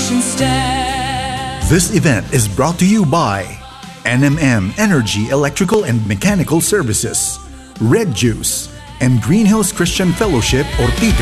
Christian Step. This event is brought to you by NMM Energy Electrical and Mechanical Services, Red Juice, and Green Hills Christian Fellowship Ortiga.